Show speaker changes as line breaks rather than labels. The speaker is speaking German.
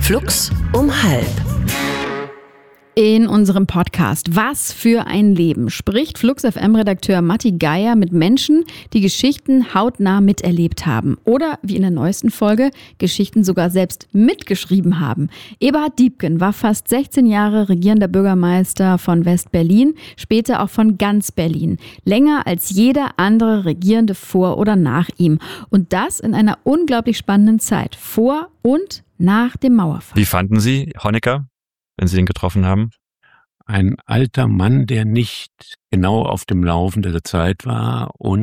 Flux um halb.
In unserem Podcast Was für ein Leben spricht Flux FM-Redakteur Matti Geier mit Menschen, die Geschichten hautnah miterlebt haben oder, wie in der neuesten Folge, Geschichten sogar selbst mitgeschrieben haben. Eberhard Diepgen war fast 16 Jahre regierender Bürgermeister von West-Berlin, später auch von ganz Berlin. Länger als jeder andere Regierende vor oder nach ihm. Und das in einer unglaublich spannenden Zeit, vor und nach dem Mauerfall.
Wie fanden Sie Honecker, wenn Sie ihn getroffen haben?
Ein alter Mann, der nicht genau auf dem Laufen der Zeit war und